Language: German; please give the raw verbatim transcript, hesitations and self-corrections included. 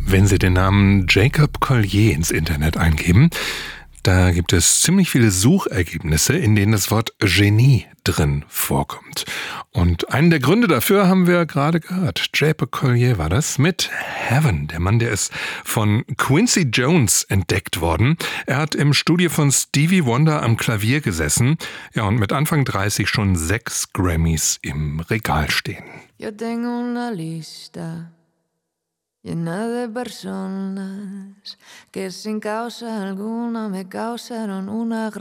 Wenn Sie den Namen Jacob Collier ins Internet eingeben, da gibt es ziemlich viele Suchergebnisse, in denen das Wort Genie drin vorkommt. Und einen der Gründe dafür haben wir gerade gehört. Jacob Collier war das mit Heaven. Der Mann, der ist von Quincy Jones entdeckt worden. Er hat im Studio von Stevie Wonder am Klavier gesessen. Ja, und mit Anfang dreißig schon sechs Grammys im Regal stehen. Yo tengo una lista llena de personas que sin causa alguna me causaron una gran